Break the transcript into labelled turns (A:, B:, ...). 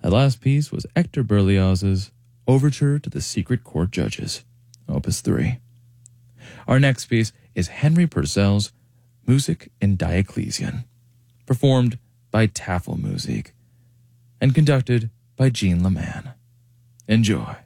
A: That last piece was Hector Berlioz's Overture to the Secret Court Judges, Opus 3. Our next piece is Henry Purcell's Musik in Dioclesian, performed by Tafelmusik and conducted by Jean Leman. Enjoy.